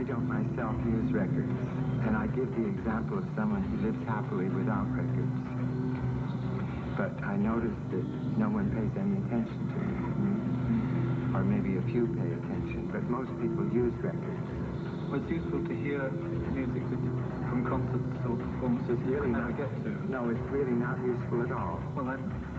don't myself use records, and I give the example of someone who lives happily without records. But I notice that no one pays any attention to me. Or maybe a few pay attention, but most people use records. Well, it's useful to hear music from concerts or performances you never get to. No, it's really not useful at all. Well,